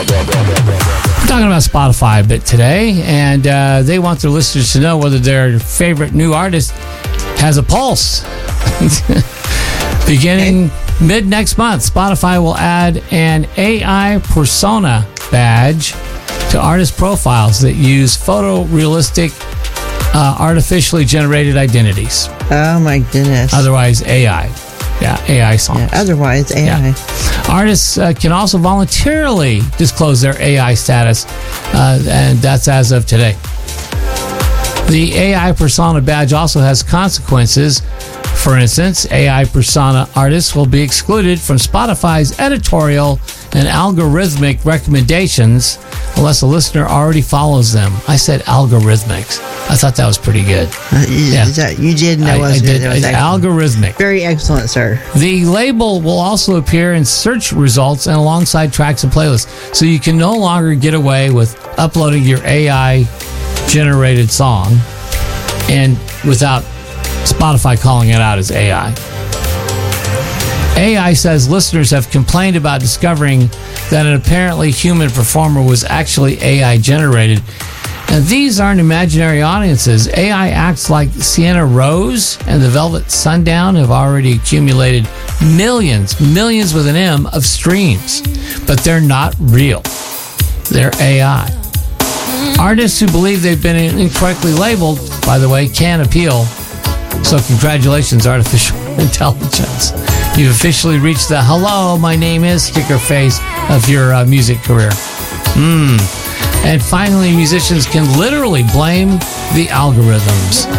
We're talking about Spotify a bit today, and they want their listeners to know whether their favorite new artist has a pulse. Beginning mid next month, Spotify will add an AI persona badge to artist profiles that use photorealistic, artificially generated identities. Oh my goodness. Otherwise, AI. Yeah, AI songs. Yeah, otherwise, AI. Yeah. Artists can also voluntarily disclose their AI status, and that's as of today. The AI persona badge also has consequences. For instance, AI persona artists will be excluded from Spotify's editorial and algorithmic recommendations unless a listener already follows them. I said algorithmics. I thought that was pretty good. You did know I did. That was Algorithmic. Very excellent, sir. The label will also appear in search results and alongside tracks and playlists. So you can no longer get away with uploading your AI-generated song and without Spotify calling it out as AI. AI says listeners have complained about discovering that an apparently human performer was actually AI generated. And these aren't imaginary audiences. AI acts like Sienna Rose and the Velvet Sundown have already accumulated millions with an M of streams. But they're not real. They're AI. Artists who believe they've been incorrectly labeled, by the way, can appeal. So congratulations, artificial intelligence. You've officially reached the hello, my name is sticker face of your music career. And finally, musicians can literally blame the algorithms.